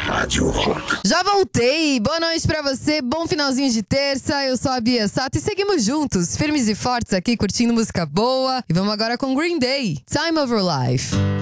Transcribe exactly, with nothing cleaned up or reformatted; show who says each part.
Speaker 1: Rádio Rock.
Speaker 2: Já voltei! Boa noite pra você, bom finalzinho de terça. Eu sou a Bia Sato e seguimos juntos, firmes e fortes aqui, curtindo música boa. E vamos agora com Green Day, Time of Your Life.